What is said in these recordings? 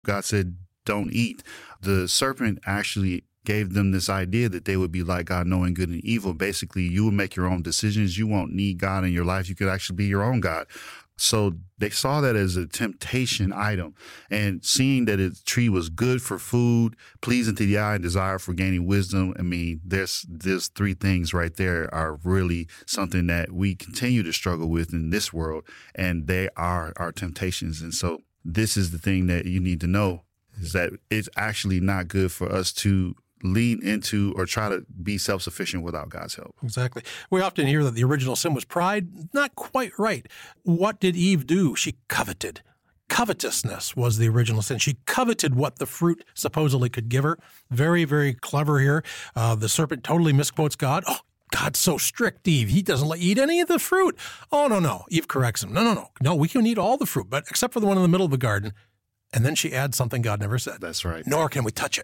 God said, don't eat. The serpent actually gave them this idea that they would be like God, knowing good and evil. Basically, you will make your own decisions. You won't need God in your life. You could actually be your own God. So they saw that as a temptation item, and seeing that the tree was good for food, pleasing to the eye, and desire for gaining wisdom. I mean, there's three things right there are really something that we continue to struggle with in this world, and they are our temptations. And so this is the thing that you need to know, is that it's actually not good for us to lean into or try to be self-sufficient without God's help. Exactly. We often hear that the original sin was pride. Not quite right. What did Eve do? She coveted. Covetousness was the original sin. She coveted what the fruit supposedly could give her. Very, very clever here. The serpent totally misquotes God. Oh, God's so strict, Eve. He doesn't let you eat any of the fruit. Oh, no. Eve corrects him. No, we can eat all the fruit, but except for the one in the middle of the garden. And then she adds something God never said. That's right. Nor can we touch it.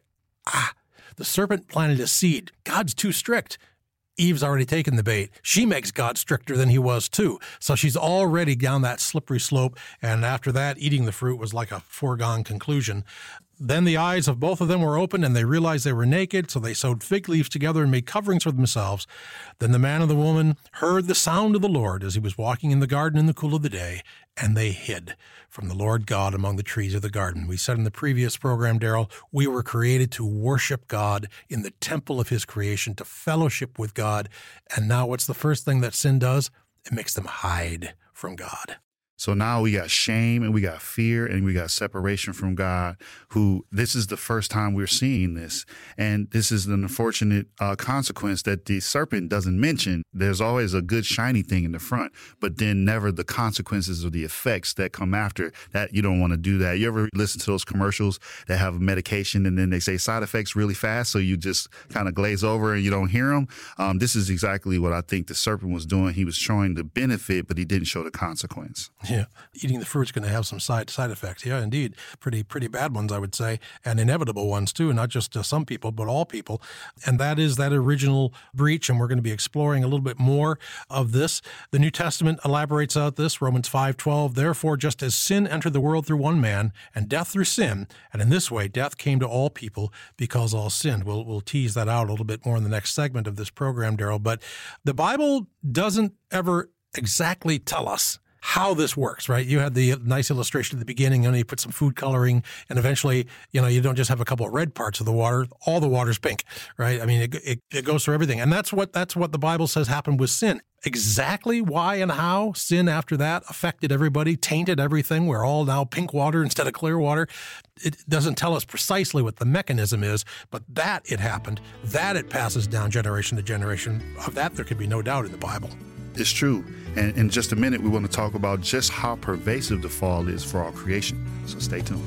The serpent planted a seed. God's too strict. Eve's already taken the bait. She makes God stricter than he was too. So she's already down that slippery slope. And after that, eating the fruit was like a foregone conclusion. Then the eyes of both of them were opened, and they realized they were naked, so they sewed fig leaves together and made coverings for themselves. Then the man and the woman heard the sound of the Lord as he was walking in the garden in the cool of the day, and they hid from the Lord God among the trees of the garden. We said in the previous program, Daryl, we were created to worship God in the temple of his creation, to fellowship with God. And now what's the first thing that sin does? It makes them hide from God. So now we got shame and we got fear and we got separation from God, who this is the first time we're seeing this. And this is an unfortunate consequence that the serpent doesn't mention. There's always a good shiny thing in the front, but then never the consequences or the effects that come after that. You don't want to do that. You ever listen to those commercials that have a medication and then they say side effects really fast, so you just kind of glaze over and you don't hear them? This is exactly what I think the serpent was doing. He was showing the benefit, but he didn't show the consequence. Yeah, eating the fruit's going to have some side effects. Yeah, indeed. Pretty bad ones, I would say, and inevitable ones too, not just some people, but all people. And that is that original breach, and we're going to be exploring a little bit more of this. The New Testament elaborates out this, Romans 5:12, therefore, just as sin entered the world through one man, and death through sin, and in this way death came to all people because all sinned. We'll tease that out a little bit more in the next segment of this program, Daryl. But the Bible doesn't ever exactly tell us how this works, right? You had the nice illustration at the beginning, and you put some food coloring, and eventually, you don't just have a couple of red parts of the water. All the water's pink, right? I mean, it goes through everything. And that's what the Bible says happened with sin. Exactly why and how sin after that affected everybody, tainted everything. We're all now pink water instead of clear water. It doesn't tell us precisely what the mechanism is, but that it happened, that it passes down generation to generation. Of that, there could be no doubt in the Bible. It's true. And in just a minute, we want to talk about just how pervasive the fall is for all creation. So stay tuned.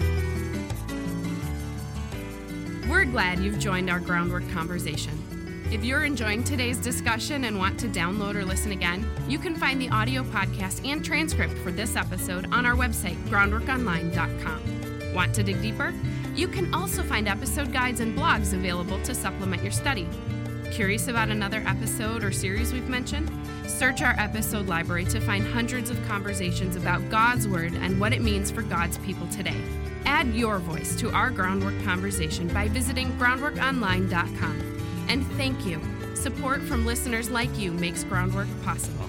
We're glad you've joined our Groundwork conversation. If you're enjoying today's discussion and want to download or listen again, you can find the audio podcast and transcript for this episode on our website, groundworkonline.com. Want to dig deeper? You can also find episode guides and blogs available to supplement your study. Curious about another episode or series we've mentioned? Search our episode library to find hundreds of conversations about God's Word and what it means for God's people today. Add your voice to our Groundwork conversation by visiting groundworkonline.com. And thank you. Support from listeners like you makes Groundwork possible.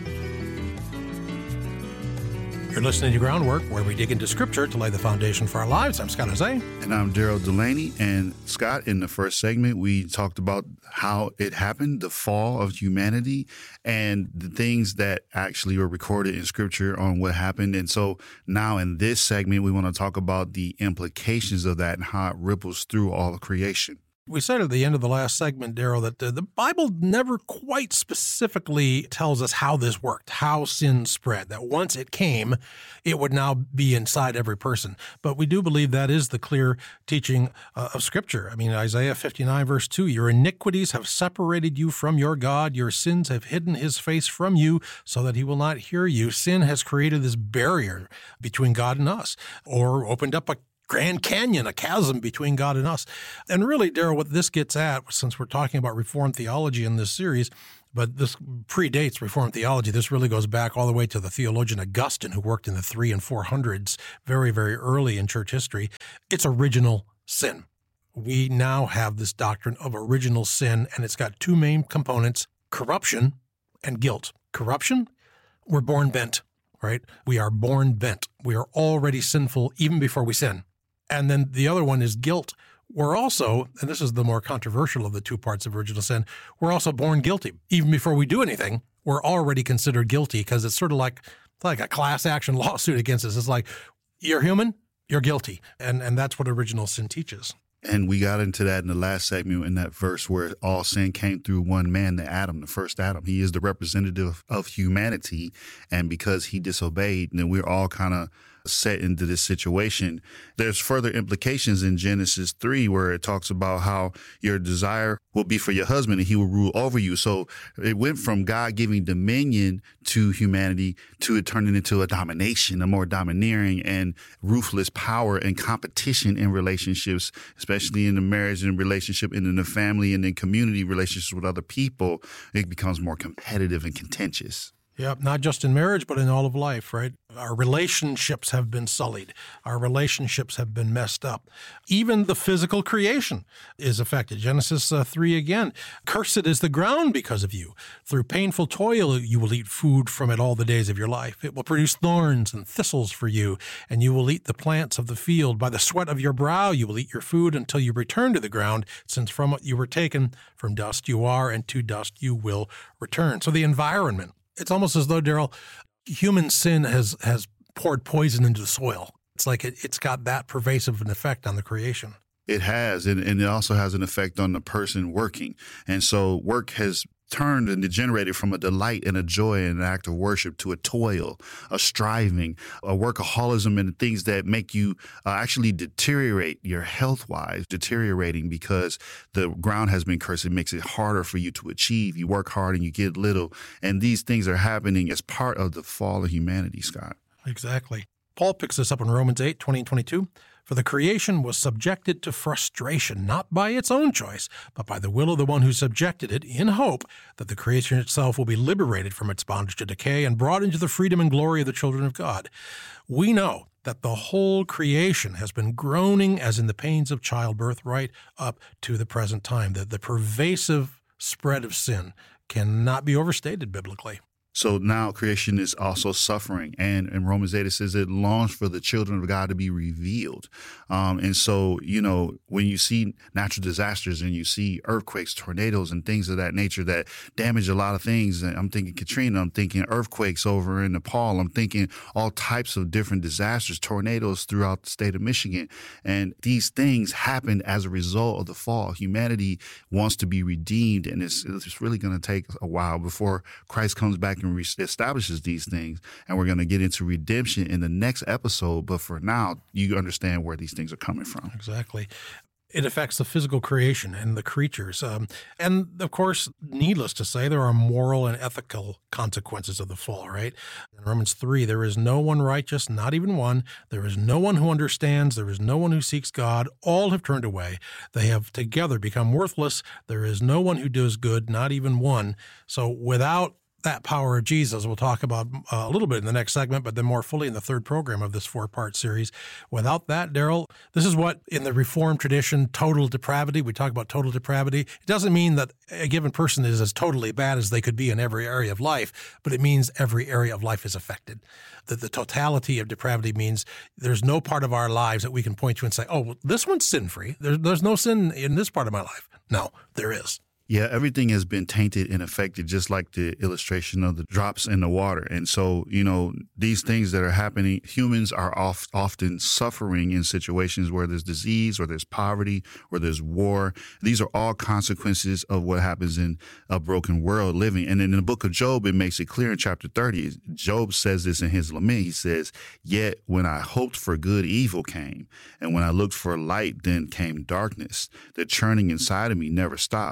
You're listening to Groundwork, where we dig into Scripture to lay the foundation for our lives. I'm Scott Jose. And I'm Daryl Delaney. And Scott, in the first segment, we talked about how it happened, the fall of humanity, and the things that actually were recorded in Scripture on what happened. And so now in this segment, we want to talk about the implications of that and how it ripples through all of creation. We said at the end of the last segment, Daryl, that the Bible never quite specifically tells us how this worked, how sin spread, that once it came, it would now be inside every person. But we do believe that is the clear teaching of Scripture. I mean, Isaiah 59, verse 2, your iniquities have separated you from your God. Your sins have hidden his face from you so that he will not hear you. Sin has created this barrier between God and us, or opened up a Grand Canyon, a chasm between God and us. And really, Daryl, what this gets at, since we're talking about Reformed theology in this series, But this predates Reformed theology. This really goes back all the way to the theologian Augustine, who worked in the 300s and 400s, very, very early in church history. It's original sin. We now have this doctrine of original sin, and it's got two main components, corruption and guilt. Corruption, we're born bent, right? We are born bent. We are already sinful even before we sin. And then the other one is guilt. We're also, and this is the more controversial of the two parts of original sin, we're also born guilty. Even before we do anything, we're already considered guilty because it's sort of like a class action lawsuit against us. It's like, you're human, you're guilty. And that's what original sin teaches. And we got into that in the last segment in that verse where all sin came through one man, the first Adam. He is the representative of humanity. And because he disobeyed, then we're all kind of set into this situation. There's further implications in Genesis 3 where it talks about how your desire will be for your husband and he will rule over you. So it went from God giving dominion to humanity to it turning into a domination, a more domineering and ruthless power and competition in relationships, especially in the marriage and relationship and in the family and in community relationships with other people. It becomes more competitive and contentious. Yeah, not just in marriage, but in all of life, right? Our relationships have been sullied. Our relationships have been messed up. Even the physical creation is affected. Genesis 3 again, cursed is the ground because of you. Through painful toil, you will eat food from it all the days of your life. It will produce thorns and thistles for you, and you will eat the plants of the field. By the sweat of your brow, you will eat your food until you return to the ground, since from what you were taken, from dust you are, and to dust you will return. So the environment. It's almost as though, Daryl, human sin has poured poison into the soil. It's like it's got that pervasive an effect on the creation. It has, and it also has an effect on the person working. And so work has turned and degenerated from a delight and a joy and an act of worship to a toil, a striving, a workaholism, and things that make you actually deteriorate your health-wise, deteriorating because the ground has been cursed. It makes it harder for you to achieve. You work hard and you get little. And these things are happening as part of the fall of humanity, Scott. Exactly. Paul picks this up in Romans 8, 20 and 22. For the creation was subjected to frustration, not by its own choice, but by the will of the one who subjected it, in hope that the creation itself will be liberated from its bondage to decay and brought into the freedom and glory of the children of God. We know that the whole creation has been groaning as in the pains of childbirth right up to the present time. That the pervasive spread of sin cannot be overstated biblically. So now creation is also suffering. And in Romans 8, it says it longs for the children of God to be revealed. And so, when you see natural disasters and you see earthquakes, tornadoes, and things of that nature that damage a lot of things, and I'm thinking Katrina, I'm thinking earthquakes over in Nepal, I'm thinking all types of different disasters, tornadoes throughout the state of Michigan. And these things happened as a result of the fall. Humanity wants to be redeemed, and it's really going to take a while before Christ comes back and establishes these things. And we're going to get into redemption in the next episode. But for now, you understand where these things are coming from. Exactly. It affects the physical creation and the creatures. And of course, needless to say, there are moral and ethical consequences of the fall, right? In Romans 3, there is no one righteous, not even one. There is no one who understands. There is no one who seeks God. All have turned away. They have together become worthless. There is no one who does good, not even one. So without that power of Jesus, we'll talk about a little bit in the next segment, but then more fully in the third program of this 4-part series. Without that, Daryl, this is what in the Reformed tradition, total depravity, we talk about total depravity. It doesn't mean that a given person is as totally bad as they could be in every area of life, but it means every area of life is affected. That the totality of depravity means there's no part of our lives that we can point to and say, oh, well, this one's sin-free. There's no sin in this part of my life. No, there is. Yeah, everything has been tainted and affected, just like the illustration of the drops in the water. And so, these things that are happening, humans are often suffering in situations where there's disease or there's poverty or there's war. These are all consequences of what happens in a broken world living. And in the book of Job, it makes it clear in chapter 30, Job says this in his lament. He says, yet when I hoped for good, evil came. And when I looked for light, then came darkness. The churning inside of me never stops. Days of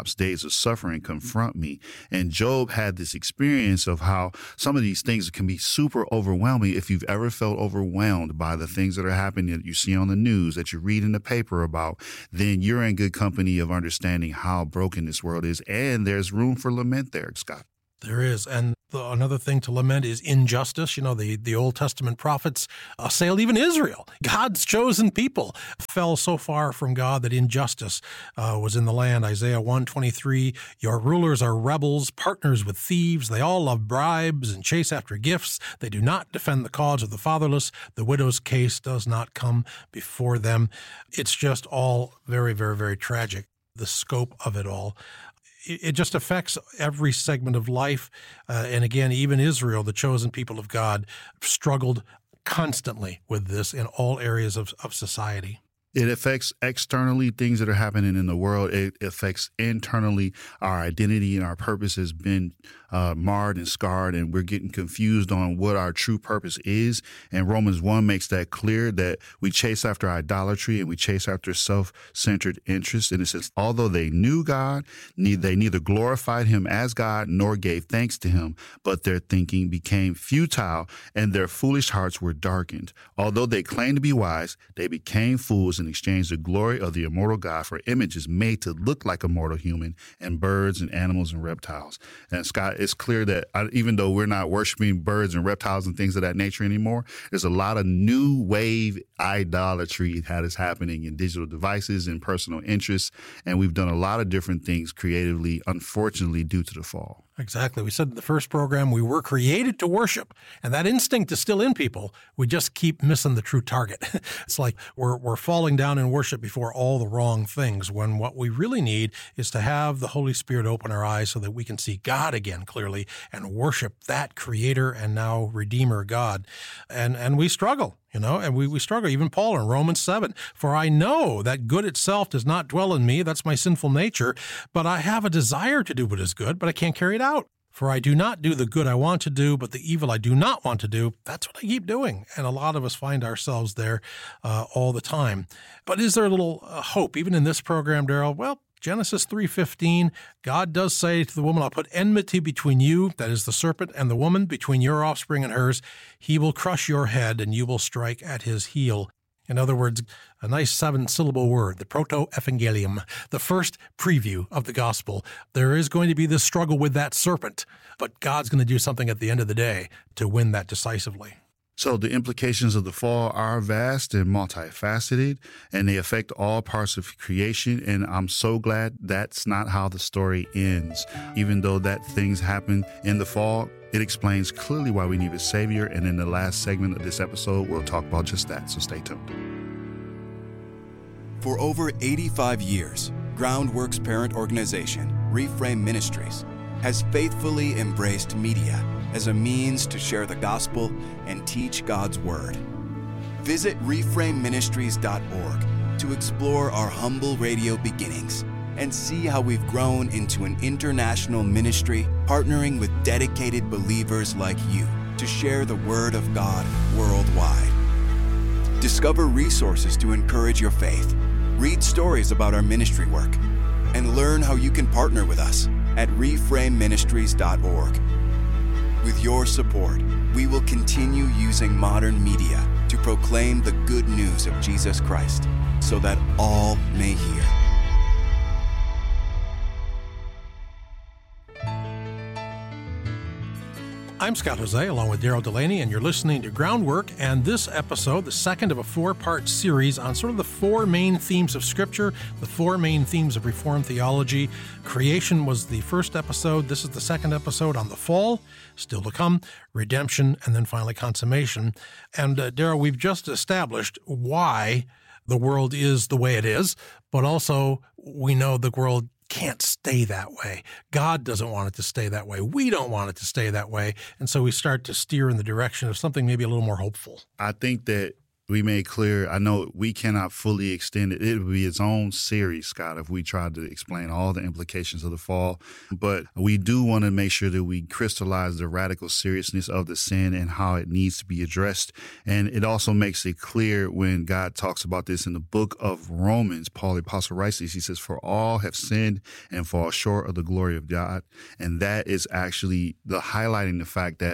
of suffering confront me. And Job had this experience of how some of these things can be super overwhelming. If you've ever felt overwhelmed by the things that are happening that you see on the news, that you read in the paper about, then you're in good company of understanding how broken this world is. And there's room for lament there, Scott. There is. And another thing to lament is injustice. You know, the Old Testament prophets assailed even Israel. God's chosen people fell so far from God that injustice was in the land. Isaiah 1:23, your rulers are rebels, partners with thieves. They all love bribes and chase after gifts. They do not defend the cause of the fatherless. The widow's case does not come before them. It's just all very, very, very tragic, the scope of it all. It just affects every segment of life. And again, even Israel, the chosen people of God, struggled constantly with this in all areas of society. It affects externally things that are happening in the world. It affects internally. Our identity and our purpose has been marred and scarred, and we're getting confused on what our true purpose is. And Romans 1 makes that clear, that we chase after idolatry and we chase after self-centered interests. And it says, although they knew God, they neither glorified him as God nor gave thanks to him, but their thinking became futile and their foolish hearts were darkened. Although they claimed to be wise, they became fools and exchanged the glory of the immortal God for images made to look like a mortal human and birds and animals and reptiles. And Scott, it's clear that even though we're not worshiping birds and reptiles and things of that nature anymore, there's a lot of new wave idolatry that is happening in digital devices and personal interests. And we've done a lot of different things creatively, unfortunately, due to the fall. Exactly. We said in the first program, we were created to worship, and that instinct is still in people. We just keep missing the true target. It's like we're falling down in worship before all the wrong things, when what we really need is to have the Holy Spirit open our eyes so that we can see God again clearly and worship that Creator and now Redeemer God. And we struggle. You know, and we struggle. Even Paul in Romans 7, for I know that good itself does not dwell in me, that's my sinful nature, but I have a desire to do what is good, but I can't carry it out. For I do not do the good I want to do, but the evil I do not want to do, that's what I keep doing. And a lot of us find ourselves there all the time. But is there a little hope, even in this program, Daryl? Well, Genesis 3:15, God does say to the woman, I'll put enmity between you, that is the serpent, and the woman, between your offspring and hers. He will crush your head, and you will strike at his heel. In other words, a nice 7-syllable word, the proto-evangelium, the first preview of the gospel. There is going to be this struggle with that serpent, but God's going to do something at the end of the day to win that decisively. So the implications of the fall are vast and multifaceted, and they affect all parts of creation. And I'm so glad that's not how the story ends. Even though that things happen in the fall, it explains clearly why we need a Savior. And in the last segment of this episode, we'll talk about just that. So stay tuned. For over 85 years, Groundwork's parent organization, Reframe Ministries, has faithfully embraced media as a means to share the gospel and teach God's word. Visit reframeministries.org to explore our humble radio beginnings and see how we've grown into an international ministry partnering with dedicated believers like you to share the word of God worldwide. Discover resources to encourage your faith, read stories about our ministry work, and learn how you can partner with us at reframeministries.org. With your support, we will continue using modern media to proclaim the good news of Jesus Christ so that all may hear. I'm Scott Jose, along with Daryl Delaney, and you're listening to Groundwork, and this episode, the second of a 4-part series on sort of the 4 main themes of Scripture, the 4 main themes of Reformed theology. Creation was the first episode. This is the second episode on the fall, still to come, redemption, and then finally consummation. And Daryl, we've just established why the world is the way it is, but also we know the world can't stay that way. God doesn't want it to stay that way. We don't want it to stay that way. And so we start to steer in the direction of something maybe a little more hopeful. I think that we made clear, I know we cannot fully extend it. It would be its own series, Scott, if we tried to explain all the implications of the fall. But we do want to make sure that we crystallize the radical seriousness of the sin and how it needs to be addressed. And it also makes it clear when God talks about this in the book of Romans, Paul the Apostle writes this, he says, for all have sinned and fall short of the glory of God. And that is actually the highlighting the fact that